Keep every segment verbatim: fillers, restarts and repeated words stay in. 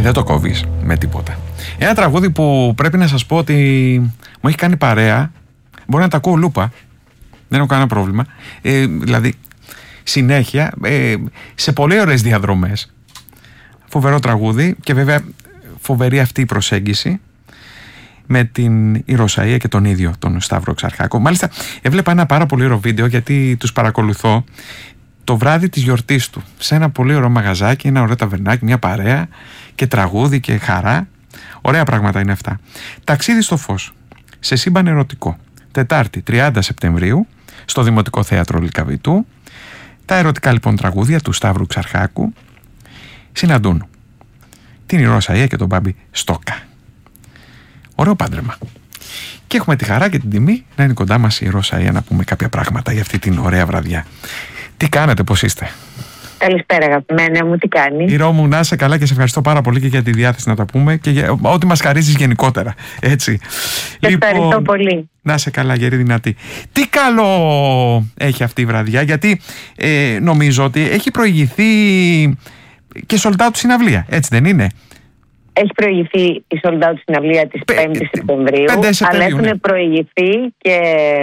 δεν το κόβεις με τίποτα. Ένα τραγούδι που πρέπει να σας πω ότι μου έχει κάνει παρέα. Μπορεί να τα ακούω λούπα, δεν έχω κανένα πρόβλημα. Ε, δηλαδή, συνέχεια, ε, σε πολύ ωραίες διαδρομές. Φοβερό τραγούδι και βέβαια φοβερή αυτή η προσέγγιση με την Ιεροσαΐα και τον ίδιο τον Σταύρο Ξαρχάκο. Μάλιστα, έβλεπα ένα πάρα πολύ ωραίο βίντεο, γιατί τους παρακολουθώ το βράδυ της γιορτής του, σε ένα πολύ ωραίο μαγαζάκι, ένα ωραίο ταβερνάκι, μια παρέα και τραγούδι και χαρά. Ωραία πράγματα είναι αυτά. Ταξίδι στο φως, σε σύμπαν ερωτικό. Τετάρτη τριάντα Σεπτεμβρίου, στο Δημοτικό Θέατρο Λυκαβητού. Τα ερωτικά λοιπόν τραγούδια του Σταύρου Ξαρχάκου συναντούν την Ιεροσαΐα και τον Μπάμπη Στόκα. Ωραίο πάντρεμα. Και έχουμε τη χαρά και την τιμή να είναι κοντά μας η Ιεροσαΐα να πούμε κάποια πράγματα για αυτή την ωραία βραδιά. Τι κάνετε, πώς είστε? Καλησπέρα αγαπημένα μου, τι κάνεις? Ηρώ μου, να είσαι καλά και σε ευχαριστώ πάρα πολύ και για τη διάθεση να τα πούμε και για ό,τι μας χαρίζεις γενικότερα. Έτσι. Σε λοιπόν, ευχαριστώ πολύ. Να είσαι καλά, γερή δυνατή. Τι καλό έχει αυτή η βραδιά, γιατί ε, νομίζω ότι έχει προηγηθεί και sold out συναυλία, έτσι δεν είναι? Έχει προηγηθεί η sold out συναυλία της πέμπτη Σεπτεμβρίου, αλλά έχουν ναι. προηγηθεί και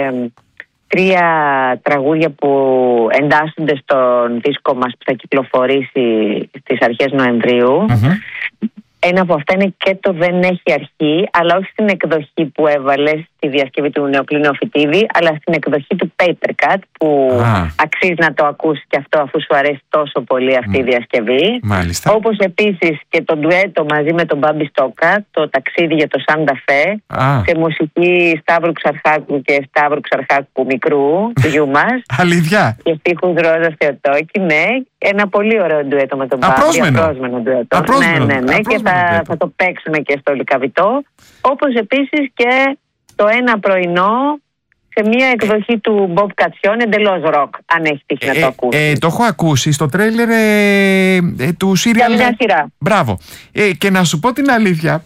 τρία τραγούδια που εντάσσονται στον δίσκο μας που θα κυκλοφορήσει στις αρχές Νοεμβρίου. Mm-hmm. Ένα από αυτά είναι και το «Δεν έχει αρχή», αλλά όχι στην εκδοχή που έβαλες στη διασκευή του Νεοκλή Νεοφυτίδη, αλλά στην εκδοχή του Paper Cut, που ah. αξίζει να το ακούσει και αυτό, αφού σου αρέσει τόσο πολύ αυτή mm. η διασκευή. Μάλιστα. Όπως επίσης και το ντουέτο μαζί με τον Μπάμπη Στόκα, το «Ταξίδι για το Σάντα Φε», ah. σε μουσική Σταύρου Ξαρχάκου και Σταύρου Ξαρχάκου μικρού, του γιου μας. Αλήθεια. Και στίχους Ρόζα Θεοτόκη, ναι. Ένα πολύ ωραίο ντουέτο με τον Μπάμπη. Απρόσμενο. Απρόσμενο ντουέτο. Απρόσμενο. Ναι, ναι, ναι. Και θα, θα το παίξουμε και στο Λυκαβητό. Όπως επίσης και το «Ένα πρωινό» σε μια εκδοχή του Μπομπ Κατσιόν, εντελώς ροκ, αν έχει τύχει ε, να το ακούσει. Ε, το έχω ακούσει στο τρέιλερ ε, ε, του Σύριαλ. Για μια σειρά. Μπράβο. Ε, και να σου πω την αλήθεια,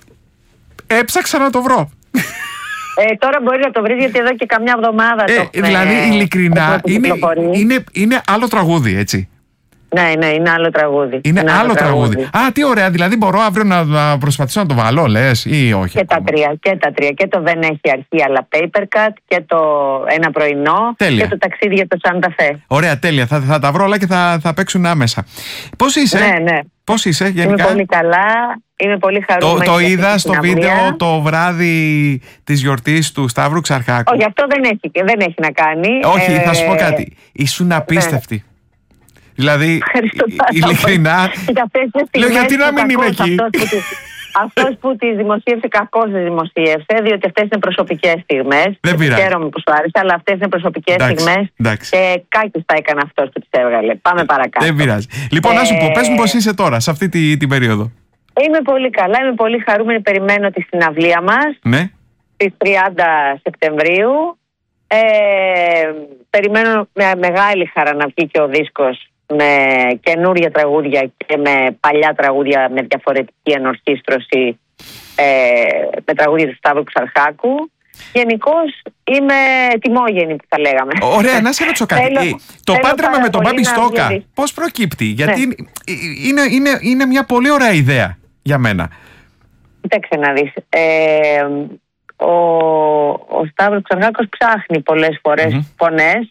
έψαξα να το βρω. Ε, τώρα μπορεί να το βρεις, γιατί εδώ και καμιά εβδομάδα ε, το έχουμε. Δηλαδή, ειλικρινά, είναι, είναι, είναι άλλο τραγούδι, έτσι. Ναι, ναι, είναι άλλο τραγούδι. Είναι, είναι άλλο, άλλο τραγούδι. τραγούδι. Α, τι ωραία. Δηλαδή, μπορώ αύριο να, να προσπαθήσω να το βάλω, λες, ή όχι? Και τα τρία. Και τα τρία. Και το «Δεν έχει αρχή», αλλά Paper Cut, και το «Ένα πρωινό», τέλεια. Και το «Ταξίδι για το Σάντα Φε». Ωραία, τέλεια. Θα, θα τα βρω όλα και θα, θα παίξουν άμεσα. Πώς είσαι? Ναι, ναι. Πώς είσαι γενικά? Είμαι πολύ καλά. Είμαι πολύ χαρούμενη. Το, το είδα στο βίντεο το βράδυ της γιορτής του Σταύρου Ξαρχάκου. Όχι, αυτό δεν έχει, δεν έχει να κάνει. Όχι, ε... θα σου πω κάτι. Ήσουν απίστευτη. Ναι. Δηλαδή, ειλικρινά, λέω γιατί να μην είμαι εκεί. Αυτός που τις δημοσίευσε, κακώς τις δημοσίευσε, διότι αυτές είναι προσωπικές στιγμές. Δεν πειράζει. Χαίρομαι που σου άρεσε, αλλά αυτές είναι προσωπικές στιγμές. Και κάκις τα έκανε αυτός που τις έβγαλε. Πάμε παρακάτω. Δεν πειράζει. Λοιπόν, να σου πω, πες μου πώς είσαι τώρα, σε αυτή την, την περίοδο. Είμαι πολύ καλά, είμαι πολύ χαρούμενη. Περιμένω τη συναυλία μας. Ναι. Στις τριάντα Σεπτεμβρίου. Ε, περιμένω με μεγάλη χαρά να βγει και ο δίσκος με καινούρια τραγούδια και με παλιά τραγούδια με διαφορετική ενορχήστρωση, ε, με τραγούδια του Σταύρου Ξαρχάκου. Γενικώς είμαι τιμόγενη, που θα λέγαμε. Ωραία, να σε ρωτήσω κάτι. Θέλω, το πάντρεμα με τον Μπάμπη Στόκα, πώς προκύπτει? Γιατί ναι. είναι, είναι, είναι μια πολύ ωραία ιδέα για μένα. Κοίταξε να δεις. Ε, ο, ο Σταύρος Ξαρχάκος ψάχνει πολλές φορές mm-hmm. φωνές.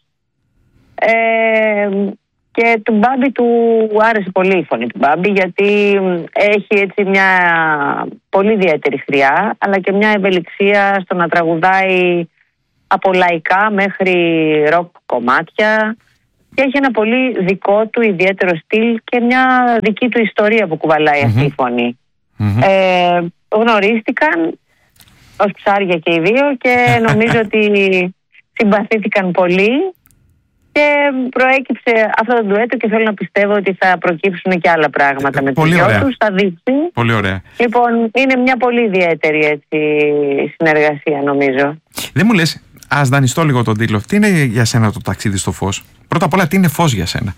Ε, Και του Μπάμπη του άρεσε πολύ η φωνή του Μπάμπη, γιατί έχει έτσι μια πολύ ιδιαίτερη χρειά, αλλά και μια ευελιξία στο να τραγουδάει από λαϊκά μέχρι ροκ κομμάτια, και έχει ένα πολύ δικό του ιδιαίτερο στυλ και μια δική του ιστορία που κουβαλάει mm-hmm. αυτή η φωνή. Mm-hmm. Ε, γνωρίστηκαν ως ψάρια και οι δύο και νομίζω ότι συμπαθήθηκαν πολύ. Και προέκυψε αυτό το ντουέτο και θέλω να πιστεύω ότι θα προκύψουν και άλλα πράγματα με τους δυο τους. Θα δείξει. Πολύ ωραία. Λοιπόν, είναι μια πολύ ιδιαίτερη έτσι, συνεργασία, νομίζω. Δεν μου λες, ας δανειστώ λίγο τον τίτλο. Τι είναι για σένα το ταξίδι στο φως? Πρώτα απ' όλα, τι είναι φως για σένα?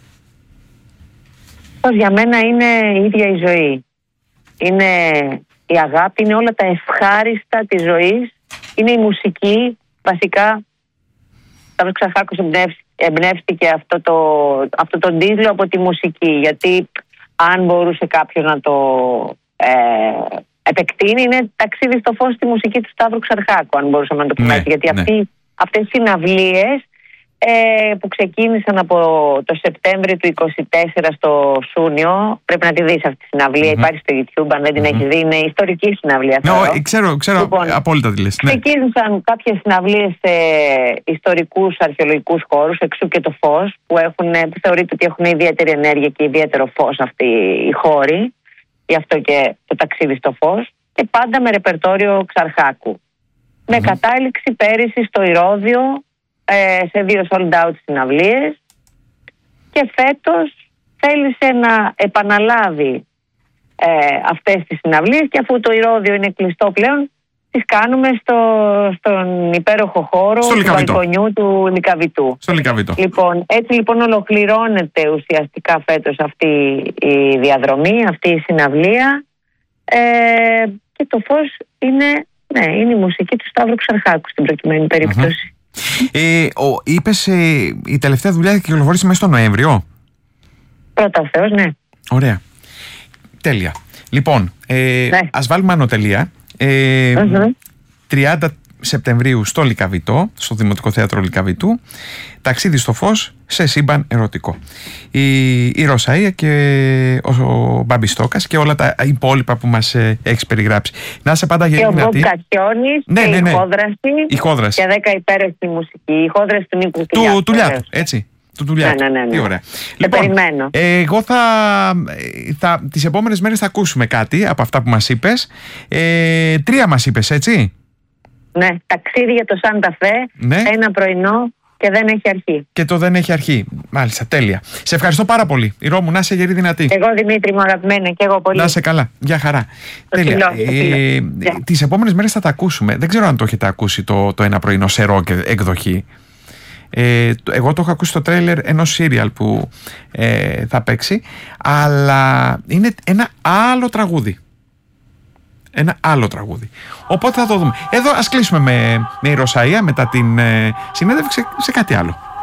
Φως για μένα είναι η ίδια η ζωή. Είναι η αγάπη, είναι όλα τα ευχάριστα της ζωής. Είναι η μουσική, βασικά. Θα Ξαρχάκος εμπνεύστηκε αυτό το, αυτό το τίτλο από τη μουσική, γιατί αν μπορούσε κάποιος να το ε, επεκτείνει είναι ταξίδι στο φως στη μουσική του Σταύρου Ξαρχάκου, αν μπορούσαμε να το πούμε. Ναι, γιατί ναι. αυτοί, αυτές οι συναυλίες ε, που ξεκίνησαν από το Σεπτέμβριο του είκοσι τέσσερα στο Σούνιο, πρέπει να τη δεις αυτή τη συναυλία, mm-hmm. υπάρχει στο YouTube, αν δεν την mm-hmm. έχεις δει, είναι ιστορική συναυλία. Ναι, ξέρω, ξέρω λοιπόν, απόλυτα τι λες. Ναι. Ξεκίνησαν κάποιες συναυλίες σε ιστορικούς αρχαιολογικούς χώρους, εξού και το φως, που, έχουν, που θεωρείται ότι έχουν ιδιαίτερη ενέργεια και ιδιαίτερο φως αυτοί οι χώροι, γι' αυτό και το ταξίδι στο φως, και πάντα με ρεπερτόριο Ξαρχάκου. Mm-hmm. Με κατάληξη πέρυσι στο Ηρώδειο, σε δύο sold out συναυλίες, και φέτος θέλησε να επαναλάβει ε, αυτές τις συναυλίες, και αφού το Ηρώδειο είναι κλειστό πλέον, τις κάνουμε στο, στον υπέροχο χώρο στο του μπαλκονιού του Λυκαβητού. Στο Λυκαβητό. Λοιπόν, έτσι λοιπόν ολοκληρώνεται ουσιαστικά φέτος αυτή η διαδρομή, αυτή η συναυλία, ε, και το φως είναι, ναι, είναι η μουσική του Σταύρου Ξαρχάκου στην προκειμένη περίπτωση. Mm-hmm. Ε, ο, είπες ε, η τελευταία δουλειά θα κυκλοφορήσει μέσα στο Νοέμβριο. Πρώτα Θεός, ναι. Ωραία. Τέλεια. Λοιπόν, ε, ναι. ας βάλουμε ανωτελεία. Ε, mm-hmm. τριάντα Σεπτεμβρίου στο Λυκαβητό, στο Δημοτικό Θέατρο Λυκαβητού, ταξίδι στο φως σε σύμπαν ερωτικό. Η, η Ρωσαΐα και ο, ο Μπάμπης Στόκας και όλα τα υπόλοιπα που μας ε, έχεις περιγράψει. Να είσαι πάντα γερή δυνατή. Και ο Μπομπ Κατσιόνης, ναι, και ναι, ναι. η Χόδραση, η Χόδραση και δέκα υπέροχη μουσική. Η Χόδραση του Νίκου του Τουλιάτου, έτσι. Του Τουλιάτου. Ναι, ναι, ναι. Τι ωραία. Λοιπόν, περιμένω. Εγώ θα, θα, τις επόμενες μέρες θα ακούσουμε κάτι από αυτά που μας είπες. Ε, τρία μας είπες, έτσι. Ναι, ταξίδι για το Σάντα Φε, ναι. ένα πρωινό και δεν έχει αρχή. Και το δεν έχει αρχή. Μάλιστα, τέλεια. Σε ευχαριστώ πάρα πολύ. Η Ρώμου, να είσαι γερή δυνατή. Εγώ Δημήτρη μου, αγαπημένη, και εγώ πολύ. Να είσαι καλά. Γεια χαρά. Το τέλεια. Φιλό, ε, yeah. Τις επόμενες μέρες θα τα ακούσουμε. Δεν ξέρω αν το έχετε ακούσει το, το ένα πρωινό σε ροκ εκδοχή. Ε, εγώ το έχω ακούσει στο τρέιλερ ενός serial που ε, θα παίξει, αλλά είναι ένα άλλο τραγούδι. Ένα άλλο τραγούδι. Οπότε θα το δούμε. Εδώ ας κλείσουμε με, με η Ρωσαΐα μετά την ε, συνέντευξη σε, σε κάτι άλλο.